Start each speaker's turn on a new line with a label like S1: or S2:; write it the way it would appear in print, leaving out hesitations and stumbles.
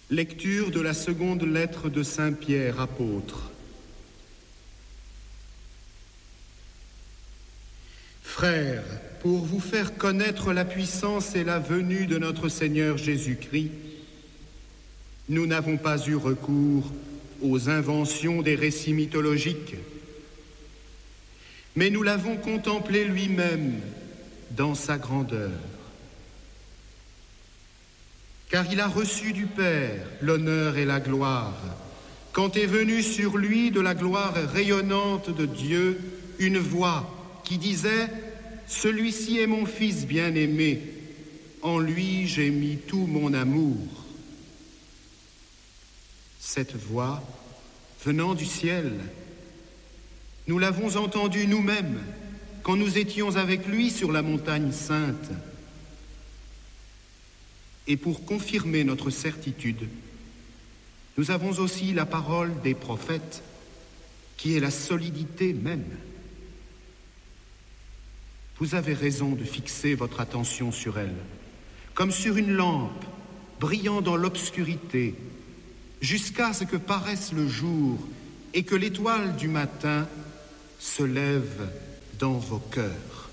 S1: Lecture de la seconde lettre de Saint Pierre, apôtre. Frères, pour vous faire connaître la puissance et la venue de notre Seigneur Jésus-Christ, nous n'avons pas eu recours aux inventions des récits mythologiques, mais nous l'avons contemplé lui-même dans sa grandeur. Car il a reçu du Père l'honneur et la gloire, quand est venue sur lui de la gloire rayonnante de Dieu une voix qui disait « Celui-ci est mon Fils bien-aimé, en lui j'ai mis tout mon amour ». Cette voix, venant du ciel, nous l'avons entendue nous-mêmes quand nous étions avec lui sur la montagne sainte. Et pour confirmer notre certitude, nous avons aussi la parole des prophètes, qui est la solidité même. Vous avez raison de fixer votre attention sur elle, comme sur une lampe brillant dans l'obscurité, jusqu'à ce que paraisse le jour et que l'étoile du matin se lève dans vos cœurs.